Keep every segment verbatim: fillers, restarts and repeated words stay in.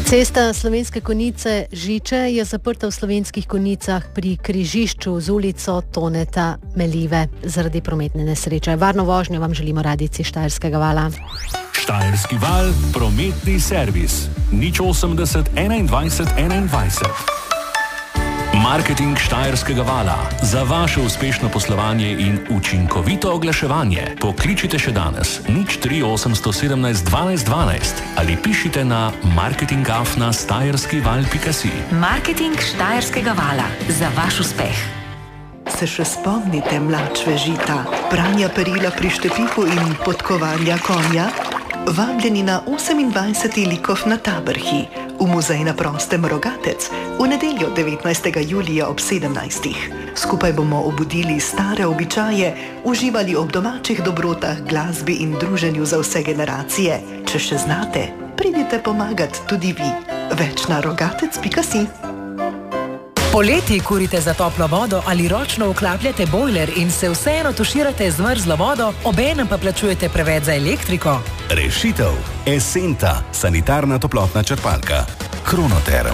Cesta Slovenske Konjice Žiče je zaprta v Slovenskih Konjicah pri križišču z ulico Toneta Melive zaradi prometne nesreče. Varno vožnjo vam želimo radijci Štajerskega vala. Štajerski val, prometni servis. nič osemdeset enaindvajset enaindvajset. Marketing Štajerskega vala. Za vaše uspešno poslovanje in učinkovito oglaševanje pokličite še danes nič tri osemsto sedemnajst dvanajst dvanajst ali pišite na marketing afna štajerskival pika si. Marketing Štajerskega vala. Za vaš uspeh. Se še spomnite mlačve žita, pranja perila pri štepiku in podkovanja konja? Vabljeni na osemindvajseti likov na Tabrhi, v muzej na prostem Rogatec, v nedeljo devetnajstega julija ob sedemnajstih. Skupaj bomo obudili stare običaje, uživali ob domačih dobrotah, glasbi in druženju za vse generacije. Če še znate, pridite pomagat tudi vi. Več na rogatec pika si. Poleti kurite za toplo vodo ali ročno vklapljate bojler in se vseeno tuširate z mrzlo vodo, obenem pa plačujete preveč za elektriko? Rešitev. Esenta, sanitarna toplotna črpalka. Kronoterm.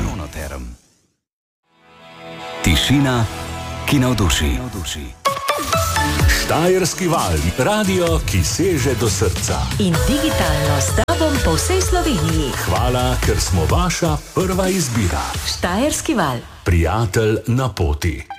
Tišina, ki navduši. Štajerski val, radio, ki seže do srca. In digitalno s tobom po vsej Sloveniji. Hvala, ker smo vaša prva izbira. Štajerski val. Prijatelj na poti.